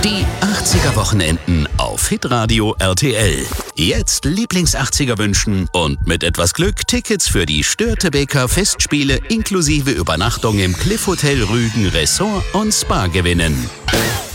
Die 80er Wochenenden auf Hitradio RTL. Jetzt Lieblings-80er wünschen und mit etwas Glück Tickets für die Störtebeker Festspiele inklusive Übernachtung im Cliff Hotel Rügen Ressort und Spa gewinnen.